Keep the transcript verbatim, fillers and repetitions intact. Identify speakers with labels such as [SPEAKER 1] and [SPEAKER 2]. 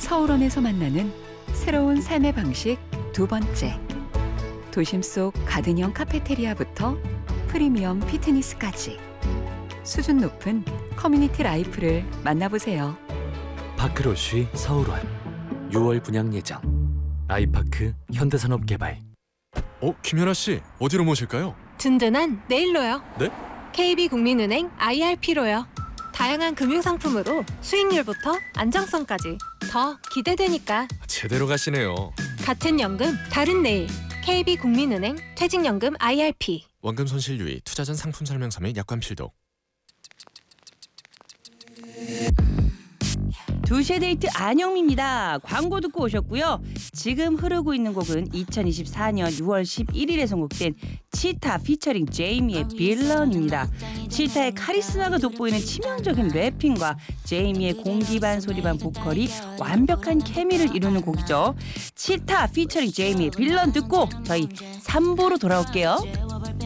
[SPEAKER 1] 서울원에서 만나는 새로운 삶의 방식 두 번째. 도심 속 가든형 카페테리아부터 프리미엄 피트니스까지 수준 높은 커뮤니티 라이프를 만나보세요.
[SPEAKER 2] 파크로쉬 서울원 유월 분양 예정. 아이파크 현대산업개발.
[SPEAKER 3] 어, 김연아 씨, 어디로 모실까요?
[SPEAKER 4] 든든한 내일로요.
[SPEAKER 3] 네?
[SPEAKER 4] 케이비국민은행 아이알피로요. 다양한 금융상품으로 수익률부터 안정성까지 더 기대되니까.
[SPEAKER 3] 제대로 가시네요.
[SPEAKER 4] 같은 연금, 다른 내일. 케이비국민은행 퇴직연금 아이알피.
[SPEAKER 3] 원금 손실 유의, 투자 전 상품 설명서 및 약관 필독.
[SPEAKER 5] 두 시의 데이트 안영미입니다. 광고 듣고 오셨고요. 지금 흐르고 있는 곡은 이천이십사 년 유월 십일일에 선곡된 치타 피처링 제이미의 빌런입니다. 치타의 카리스마가 돋보이는 치명적인 래핑과 제이미의 공기 반 소리 반 보컬이 완벽한 케미를 이루는 곡이죠. 치타 피처링 제이미의 빌런 듣고 저희 삼 부로 돌아올게요.